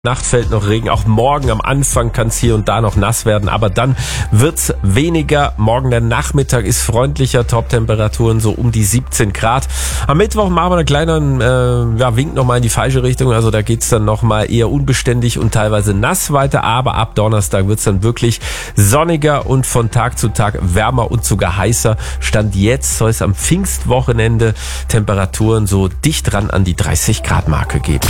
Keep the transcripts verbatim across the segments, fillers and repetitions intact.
Nacht fällt noch Regen, auch morgen am Anfang kann es hier und da noch nass werden, aber dann wird's weniger. Morgen der Nachmittag ist freundlicher, Top-Temperaturen so um die siebzehn Grad. Am Mittwoch machen wir einen kleinen äh, ja, Wink nochmal in die falsche Richtung, also da geht's dann nochmal eher unbeständig und teilweise nass weiter, aber ab Donnerstag wird's dann wirklich sonniger und von Tag zu Tag wärmer und sogar heißer. Stand jetzt soll es am Pfingstwochenende Temperaturen so dicht dran an die dreißig Grad Marke geben.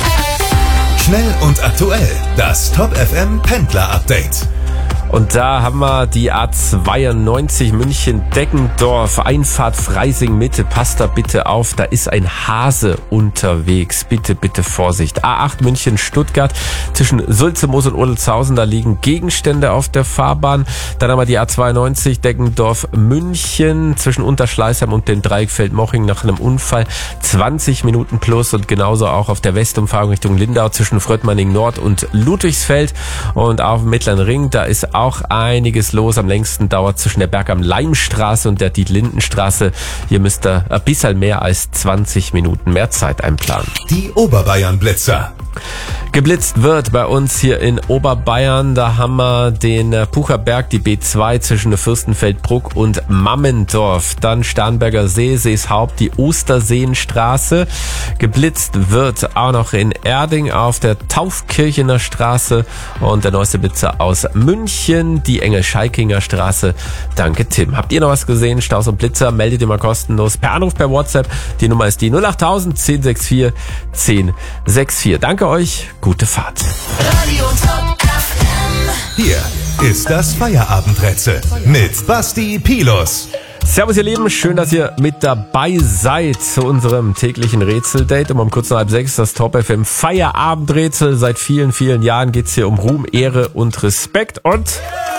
Schnell und aktuell, das Top F M Pendler Update. Und da haben wir die A zweiundneunzig München-Deggendorf, Einfahrt Freising Mitte. Passt da bitte auf, da ist ein Hase unterwegs. Bitte, bitte Vorsicht. A acht München-Stuttgart, zwischen Sulzemoos und Odelzhausen, da liegen Gegenstände auf der Fahrbahn. Dann haben wir die A zweiundneunzig Deggendorf-München, zwischen Unterschleißheim und den Dreieckfeld-Moching nach einem Unfall. zwanzig Minuten plus und genauso auch auf der Westumfahrung Richtung Lindau zwischen Fröttmanning Nord und Ludwigsfeld. Und auf dem Mittleren Ring, da ist auch Auch einiges los. Am längsten dauert zwischen der Berg am Leimstraße und der Dietlindenstraße. Hier müsst ihr ein bisschen mehr als zwanzig Minuten mehr Zeit einplanen. Die Oberbayern-Blitzer. Geblitzt wird bei uns hier in Oberbayern. Da haben wir den Pucherberg, die B zwei zwischen der Fürstenfeldbruck und Mammendorf. Dann Starnberger See, Seeshaupt, die Osterseenstraße. Geblitzt wird auch noch in Erding auf der Taufkirchener Straße und der neueste Blitzer aus München, die Engel-Scheikinger Straße. Danke, Tim. Habt ihr noch was gesehen? Staus und Blitzer, meldet ihr mal kostenlos per Anruf, per WhatsApp. Die Nummer ist die null acht null null eins null sechs vier eins null sechs vier. Danke euch, gute Fahrt. Radio Top F M. Hier ist das Feierabendrätsel mit Basti Pilus. Servus ihr Lieben, schön, dass ihr mit dabei seid zu unserem täglichen Rätseldate. Um kurz nach halb sechs das Top F M Feierabendrätsel. Seit vielen, vielen Jahren geht's hier um Ruhm, Ehre und Respekt und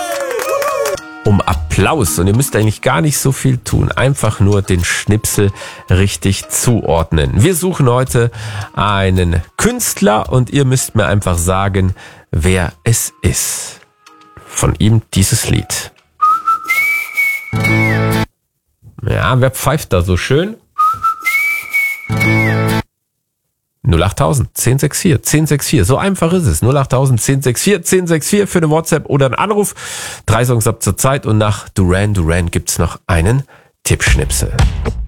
um Applaus. Und ihr müsst eigentlich gar nicht so viel tun. Einfach nur den Schnipsel richtig zuordnen. Wir suchen heute einen Künstler und ihr müsst mir einfach sagen, wer es ist. Von ihm dieses Lied. Ja, wer pfeift da so schön? null acht null null eins null sechs vier eins null sechs vier. So einfach ist es. null acht null null eins null sechs vier eins null sechs vier für eine WhatsApp oder einen Anruf. Drei Songs ab zur Zeit und nach Duran Duran gibt's noch einen Tippschnipsel.